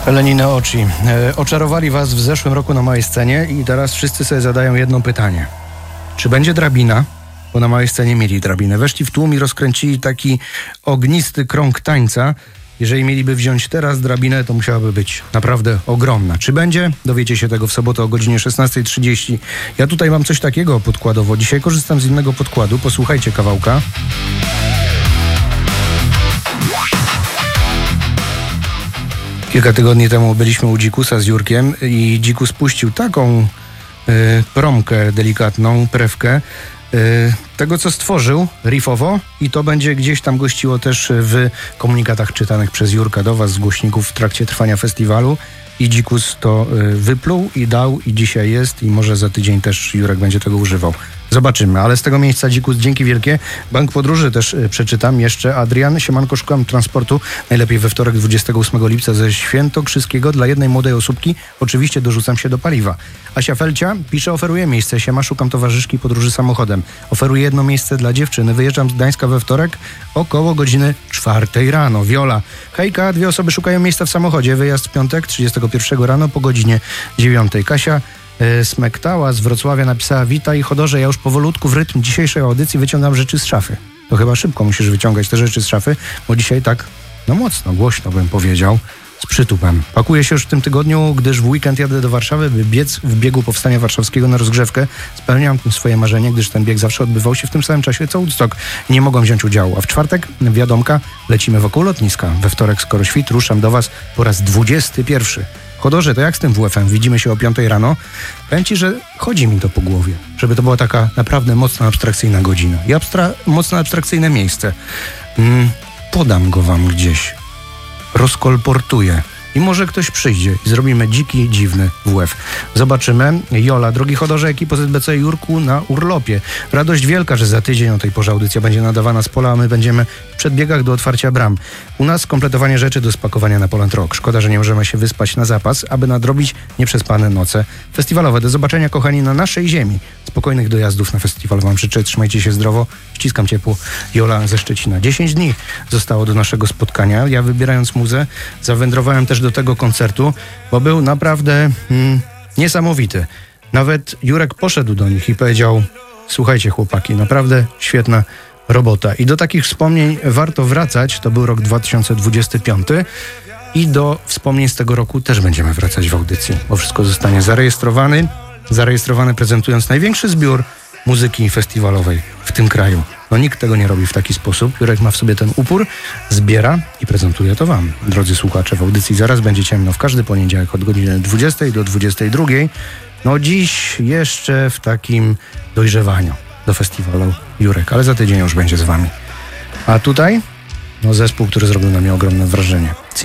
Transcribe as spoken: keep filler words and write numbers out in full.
Lenina Oci. E, oczarowali was w zeszłym roku na małej scenie i teraz wszyscy sobie zadają jedno pytanie. Czy będzie drabina? Bo na małej scenie mieli drabinę. Weszli w tłum i rozkręcili taki ognisty krąg tańca. Jeżeli mieliby wziąć teraz drabinę, to musiałaby być naprawdę ogromna. Czy będzie? Dowiecie się tego w sobotę o godzinie szesnasta trzydzieści. Ja tutaj mam coś takiego podkładowo. Dzisiaj korzystam z innego podkładu. Posłuchajcie kawałka. Kilka tygodni temu byliśmy u Dzikusa z Jurkiem i Dzikus puścił taką y, promkę delikatną, prewkę y, tego, co stworzył riffowo, i to będzie gdzieś tam gościło też w komunikatach czytanych przez Jurka do was z głośników w trakcie trwania festiwalu. I Dzikus to y, wypluł i dał, i dzisiaj jest, i może za tydzień też Jurek będzie tego używał. Zobaczymy, ale z tego miejsca Dzikus, dzięki wielkie. Bank Podróży też y, przeczytam jeszcze. Adrian, siemanko, szukam transportu. Najlepiej we wtorek dwudziestego ósmego lipca ze Świętokrzyskiego dla jednej młodej osóbki. Oczywiście dorzucam się do paliwa. Asia Felcia pisze, oferuje miejsce. Siema, szukam towarzyszki podróży samochodem. Oferuję jedno miejsce dla dziewczyny. Wyjeżdżam z Gdańska we wtorek około godziny czwartej rano. Wiola. Hejka, dwie osoby szukają miejsca w samochodzie. Wyjazd w piątek, trzydziestego pierwszego rano po godzinie dziewiątej. Kasia e, Smektała z Wrocławia napisała: witaj Chodorze, ja już powolutku w rytm dzisiejszej audycji wyciągam rzeczy z szafy. To chyba szybko musisz wyciągać te rzeczy z szafy, bo dzisiaj tak, no mocno, głośno bym powiedział, z przytupem. Pakuję się już w tym tygodniu, gdyż w weekend jadę do Warszawy, by biec w biegu Powstania Warszawskiego na rozgrzewkę. Spełniam tym swoje marzenie, gdyż ten bieg zawsze odbywał się w tym samym czasie co Woodstock. Nie mogłem wziąć udziału. A w czwartek, wiadomka, lecimy wokół lotniska. We wtorek, skoro świt, ruszam do was po raz dwudziesty pierwszy. Chodorze, to jak z tym W F-em? Widzimy się o piątej rano. Powiem ci, że chodzi mi to po głowie, żeby to była taka naprawdę mocno abstrakcyjna godzina i abstra- mocno abstrakcyjne miejsce. Mm, podam go wam gdzieś. Rozkolportuję. I może ktoś przyjdzie i zrobimy dziki, dziwny W F. Zobaczymy. Jola, drogi Chodorze, ekipo Z B C Jurku na urlopie. Radość wielka, że za tydzień o tej porze audycja będzie nadawana z pola, a my będziemy w przedbiegach do otwarcia bram. U nas kompletowanie rzeczy do spakowania na Poland Rock. Szkoda, że nie możemy się wyspać na zapas, aby nadrobić nieprzespane noce festiwalowe. Do zobaczenia, kochani, na naszej ziemi. Spokojnych dojazdów na festiwal wam życzę. Trzymajcie się zdrowo. Ściskam ciepło. Jola ze Szczecina. dziesięć dni zostało do naszego spotkania. Ja, wybierając muzę, zawędrowałem też do tego koncertu, bo był naprawdę mm, niesamowity. Nawet Jurek poszedł do nich i powiedział: słuchajcie chłopaki, naprawdę świetna robota. I do takich wspomnień warto wracać. To był rok dwa tysiące dwudziesty piąty i do wspomnień z tego roku też będziemy wracać w audycji, bo wszystko zostanie zarejestrowany, zarejestrowany prezentując największy zbiór muzyki festiwalowej w tym kraju. No nikt tego nie robi w taki sposób. Jurek ma w sobie ten upór, zbiera i prezentuje to wam, drodzy słuchacze. W audycji zaraz będzie ciemno w każdy poniedziałek od godziny dwudziestej do dwudziestej drugiej. No dziś jeszcze w takim dojrzewaniu do festiwalu Jurek, ale za tydzień już będzie z wami. A tutaj no zespół, który zrobił na mnie ogromne wrażenie.